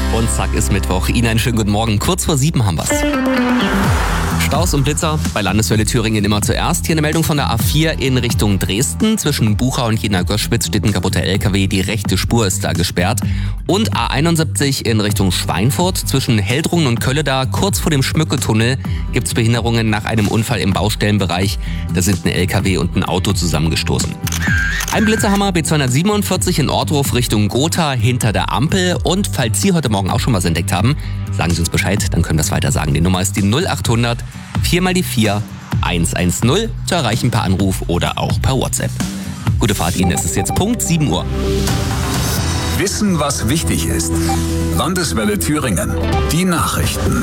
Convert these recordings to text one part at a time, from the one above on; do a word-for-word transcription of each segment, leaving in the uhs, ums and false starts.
Und zack, ist Mittwoch. Ihnen einen schönen guten Morgen. Kurz vor sieben haben wir's. Staus und Blitzer bei Landeswelle Thüringen immer zuerst. Hier eine Meldung von der A vier in Richtung Dresden. Zwischen Bucha und Jena-Göschwitz steht ein kaputter L K W. Die rechte Spur ist da gesperrt. Und A einundsiebzig in Richtung Schweinfurt. Zwischen Heldrungen und Kölleda, kurz vor dem Schmücketunnel, gibt's Behinderungen nach einem Unfall im Baustellenbereich. Da sind ein L K W und ein Auto zusammengestoßen. Ein Blitzerhammer B zweihundertsiebenundvierzig in Ortruf Richtung Gotha hinter der Ampel. Und falls Sie heute Morgen auch schon was entdeckt haben, sagen Sie uns Bescheid, dann können wir es weiter sagen. Die Nummer ist die null achthundert vier mal die vier eins eins null, zu erreichen per Anruf oder auch per WhatsApp. Gute Fahrt Ihnen, es ist jetzt Punkt sieben Uhr. Wissen, was wichtig ist. Landeswelle Thüringen. Die Nachrichten.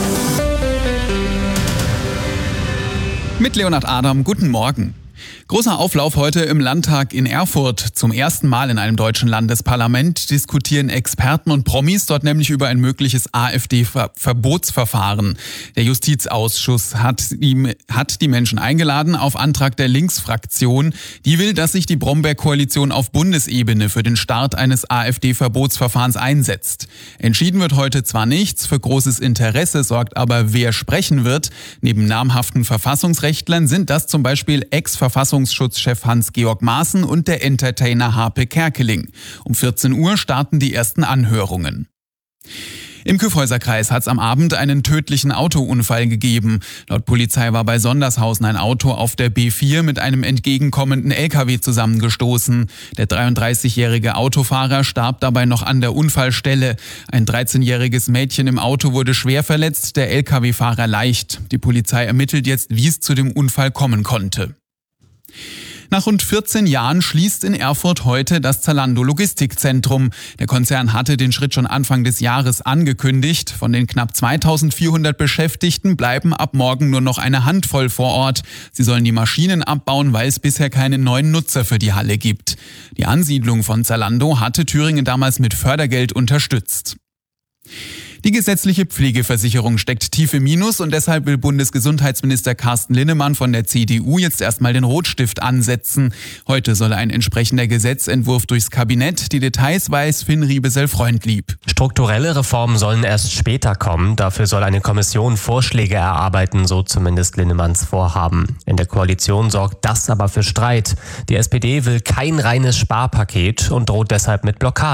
Mit Leonhard Adam, guten Morgen. Großer Auflauf heute im Landtag in Erfurt. Zum ersten Mal in einem deutschen Landesparlament diskutieren Experten und Promis dort nämlich über ein mögliches AfD-Verbotsverfahren. Der Justizausschuss hat die, hat die Menschen eingeladen auf Antrag der Linksfraktion. Die will, dass sich die Bromberg-Koalition auf Bundesebene für den Start eines AfD-Verbotsverfahrens einsetzt. Entschieden wird heute zwar nichts, für großes Interesse sorgt aber, wer sprechen wird. Neben namhaften Verfassungsrechtlern sind das zum Beispiel Ex-Verfassungsschutzchef Hans-Georg Maaßen und der Entertainer Harpe Kerkeling. Um vierzehn Uhr starten die ersten Anhörungen. Im Kyffhäuserkreis hat es am Abend einen tödlichen Autounfall gegeben. Laut Polizei war bei Sondershausen ein Auto auf der B vier mit einem entgegenkommenden L K W zusammengestoßen. Der dreiunddreißigjährige Autofahrer starb dabei noch an der Unfallstelle. Ein dreizehnjähriges Mädchen im Auto wurde schwer verletzt, der L K W-Fahrer leicht. Die Polizei ermittelt jetzt, wie es zu dem Unfall kommen konnte. Nach rund vierzehn Jahren schließt in Erfurt heute das Zalando Logistikzentrum. Der Konzern hatte den Schritt schon Anfang des Jahres angekündigt. Von den knapp zweitausendvierhundert Beschäftigten bleiben ab morgen nur noch eine Handvoll vor Ort. Sie sollen die Maschinen abbauen, weil es bisher keine neuen Nutzer für die Halle gibt. Die Ansiedlung von Zalando hatte Thüringen damals mit Fördergeld unterstützt. Die gesetzliche Pflegeversicherung steckt tief im Minus und deshalb will Bundesgesundheitsminister Carsten Linnemann von der C D U jetzt erstmal den Rotstift ansetzen. Heute soll ein entsprechender Gesetzentwurf durchs Kabinett. Die Details weiß Finn Riebesell-Freundlieb. Strukturelle Reformen sollen erst später kommen. Dafür soll eine Kommission Vorschläge erarbeiten, so zumindest Linnemanns Vorhaben. In der Koalition sorgt das aber für Streit. Die S P D will kein reines Sparpaket und droht deshalb mit Blockaden.